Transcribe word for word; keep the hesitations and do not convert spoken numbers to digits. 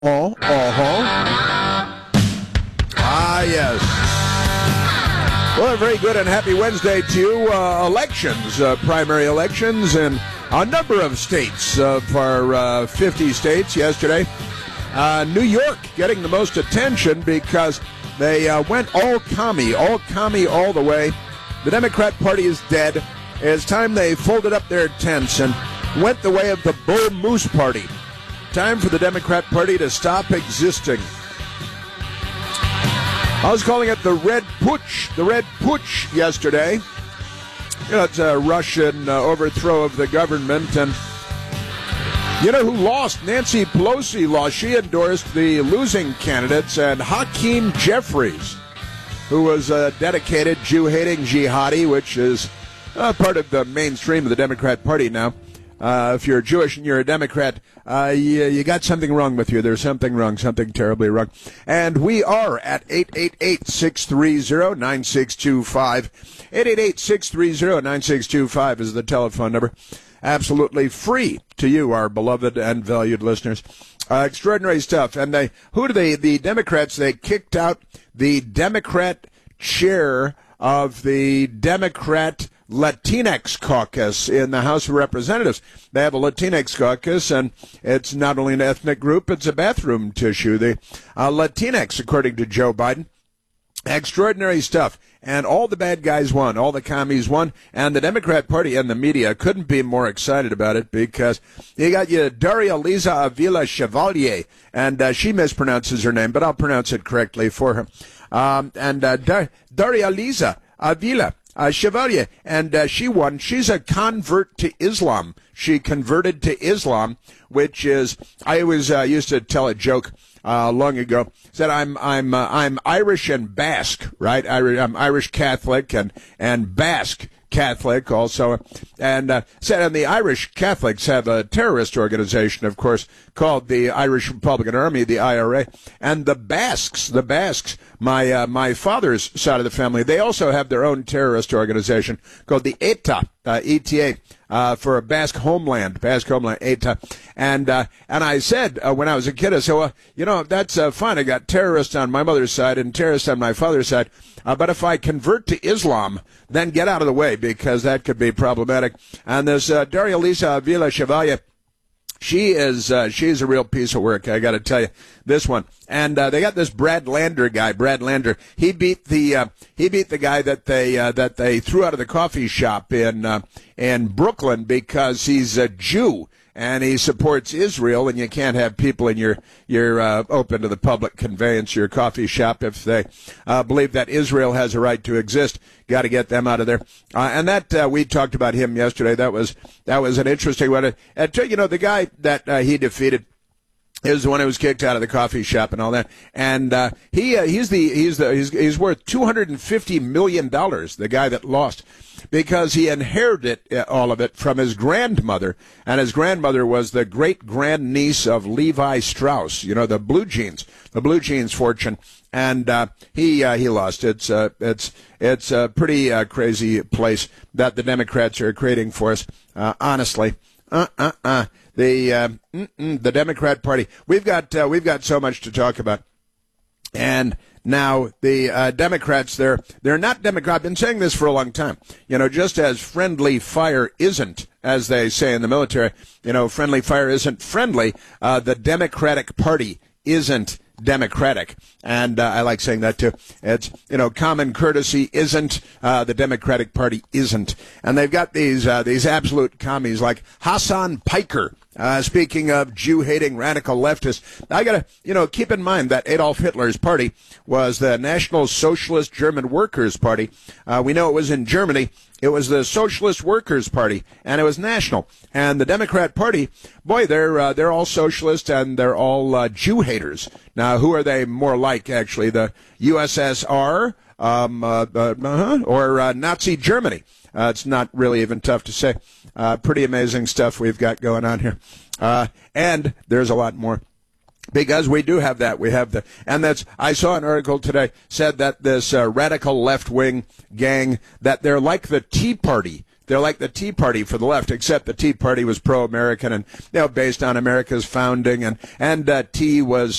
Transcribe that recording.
Oh, uh-huh. Ah, yes. Well, a very good and happy Wednesday to you. Uh, elections, uh, primary elections in a number of states of our uh, fifty states yesterday. Uh, New York getting the most attention because they uh, went all commie, all commie all the way. The Democrat Party is dead. It's time they folded up their tents and went the way of the Bull Moose Party. Time for the Democrat Party to stop existing. I was calling it the Red Putsch, the Red Putsch yesterday. You know, it's a Russian uh, overthrow of the government. And you know who lost? Nancy Pelosi lost. She endorsed the losing candidates, and Hakeem Jeffries, who was a dedicated Jew-hating jihadi, which is uh, part of the mainstream of the Democrat Party now. Uh, if you're Jewish and you're a Democrat, uh, you, you got something wrong with you. There's something wrong, something terribly wrong. And we are at eight eight eight, six three zero, nine six two five. eight eight eight, six three zero, nine six two five is the telephone number. Absolutely free to you, our beloved and valued listeners. Uh, extraordinary stuff. And they, who do they, the Democrats, they kicked out the Democrat chair of the Democrat Latinx caucus in the House of Representatives. They have a Latinx caucus, and it's not only an ethnic group, it's a bathroom tissue. The uh, Latinx, according to Joe Biden. Extraordinary stuff. And all the bad guys won. All the commies won. And the Democrat Party and the media couldn't be more excited about it because you got you Daria Liza Avila Chevalier, and uh, she mispronounces her name, but I'll pronounce it correctly for her. Um, and uh, Dar- Daria Liza Avila Uh, Chevalier, and uh, she won. She's a convert to Islam. She converted to Islam, which is, I always uh, used to tell a joke uh, long ago. Said I'm I'm uh, I'm Irish and Basque, right? I, I'm Irish Catholic and and Basque Catholic also, and uh, said, and the Irish Catholics have a terrorist organization, of course, called the Irish Republican Army, the I R A, and the Basques, the Basques, my uh, my father's side of the family, they also have their own terrorist organization called the E T A, uh, E T A, uh, for a Basque homeland, Basque homeland, E T A, and uh, and I said uh, when I was a kid, I said, well, you know, that's uh, fine. I got terrorists on my mother's side and terrorists on my father's side. Uh, but if I convert to Islam, then get out of the way because that could be problematic. And this uh, Daria Lisa Avila Chevalier, she is uh, she's a real piece of work. I got to tell you this one. And uh, they got this Brad Lander guy. Brad Lander. He beat the uh, he beat the guy that they uh, that they threw out of the coffee shop in uh, in Brooklyn because he's a Jew. And he supports Israel, and you can't have people in your your uh, open to the public conveyance, your coffee shop, if they uh, believe that Israel has a right to exist. Got to get them out of there. Uh, and that uh, we talked about him yesterday. That was that was an interesting one. And you know, the guy that uh, he defeated is the one who was kicked out of the coffee shop and all that. And uh, he uh, he's the he's the he's, he's worth two hundred fifty million dollars. The guy that lost, because he inherited all of it from his grandmother, and his grandmother was the great-grandniece of Levi Strauss, you know, the blue jeans, the blue jeans fortune, and uh, he uh, he lost. It's uh, it's it's a pretty uh, crazy place that the Democrats are creating for us, uh, honestly. Uh uh uh. The uh, the Democrat Party. We've got uh, we've got so much to talk about, and now the uh, Democrats, they're they're not Democrat. I've been saying this for a long time. You know, just as friendly fire isn't, as they say in the military, you know, friendly fire isn't friendly. Uh, the Democratic Party isn't democratic, and uh, I like saying that too. It's, you know, common courtesy isn't, uh, the Democratic Party isn't, and they've got these uh, these absolute commies like Hassan Piker. Uh, speaking of Jew-hating radical leftists, I gotta, you know, keep in mind that Adolf Hitler's party was the National Socialist German Workers' Party. Uh, we know it was in Germany. It was the Socialist Workers' Party, and it was national. And the Democrat Party, boy, they're uh, they're all socialist and they're all uh, Jew haters. Now, who are they more like? Actually, the U S S R, um, uh, uh, uh-huh, or uh, Nazi Germany? Uh, it's not really even tough to say. Uh, pretty amazing stuff we've got going on here. Uh, and there's a lot more. Because we do have that. We have the, and that's, I saw an article today said that this uh, radical left-wing gang, that they're like the Tea Party. They're like the Tea Party for the left, except the Tea Party was pro-American and, you know, based on America's founding, and and uh, tea was